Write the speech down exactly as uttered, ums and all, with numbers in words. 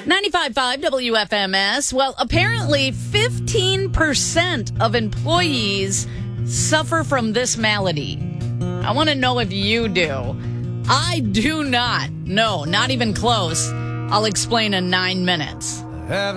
ninety-five point five W F M S. Well, apparently fifteen percent of employees suffer from this malady. I want to know if you do. I do not. No, not even close. I'll explain in nine minutes.